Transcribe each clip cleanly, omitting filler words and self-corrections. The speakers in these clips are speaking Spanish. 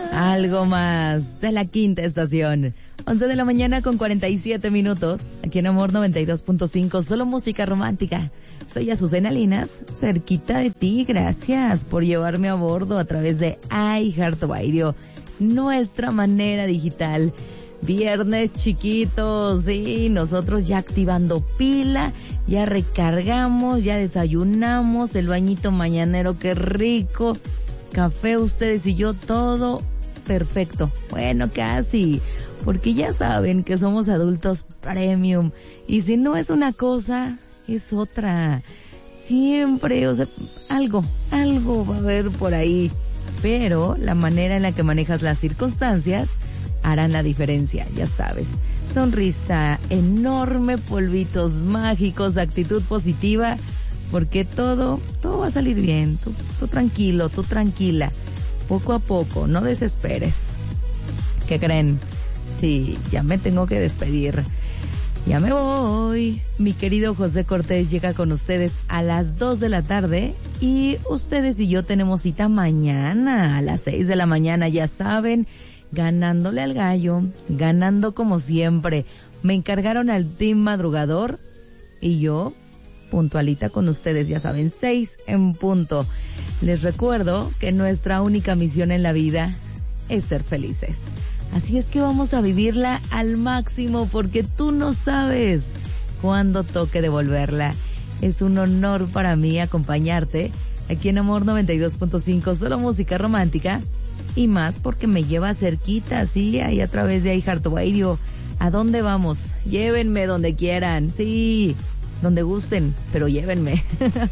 Algo más de la quinta estación. 11 de la mañana con 47 minutos. Aquí en Amor 92.5, solo música romántica. Soy Azucena Linas, cerquita de ti. Gracias por llevarme a bordo a través de iHeartRadio, nuestra manera digital. Viernes chiquitos, sí, nosotros ya activando pila, ya recargamos, ya desayunamos, el bañito mañanero, qué rico, café ustedes y yo, todo perfecto. Bueno, casi, porque ya saben que somos adultos premium, y si no es una cosa, es otra. Siempre, o sea, algo va a haber por ahí, pero la manera en la que manejas las circunstancias harán la diferencia, ya sabes. Sonrisa enorme, polvitos mágicos, actitud positiva, porque todo va a salir bien. Tú tranquilo, tú tranquila. Poco a poco, no desesperes. ¿Qué creen? Sí, ya me tengo que despedir. Ya me voy. Mi querido José Cortés llega con ustedes a las 2 de la tarde y ustedes y yo tenemos cita mañana a las 6 de la mañana, ya saben. Ganándole al gallo, ganando como siempre. Me encargaron al team madrugador y yo, puntualita con ustedes, ya saben, 6 en punto. Les recuerdo que nuestra única misión en la vida es ser felices. Así es que vamos a vivirla al máximo, porque tú no sabes cuándo toque devolverla. Es un honor para mí acompañarte aquí en Amor 92.5, solo música romántica. Y más porque me lleva cerquita, sí, ahí a través de iHeartRadio. ¿A dónde vamos? Llévenme donde quieran, sí, donde gusten, pero llévenme.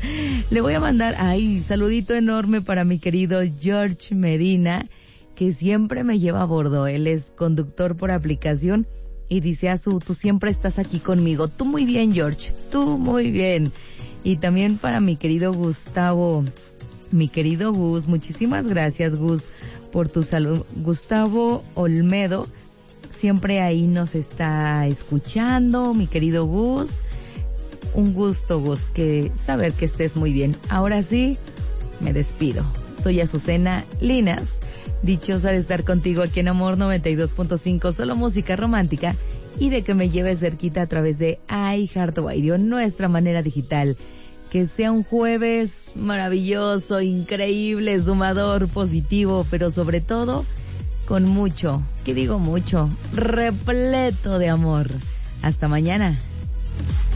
Le voy a mandar, saludito enorme para mi querido George Medina, que siempre me lleva a bordo. Él es conductor por aplicación y dice tú siempre estás aquí conmigo. Tú muy bien, George, tú muy bien. Y también para mi querido Gustavo, mi querido Gus, muchísimas gracias, Gus, por tu salud. Gustavo Olmedo, siempre ahí nos está escuchando, mi querido Gus. Un gusto, Gus, que saber que estés muy bien. Ahora sí, me despido. Soy Azucena Linas, dichosa de estar contigo aquí en Amor 92.5, solo música romántica, y de que me lleves cerquita a través de iHeartRadio, nuestra manera digital. Que sea un jueves maravilloso, increíble, sumador, positivo, pero sobre todo con mucho, ¿qué digo mucho? Repleto de amor. Hasta mañana.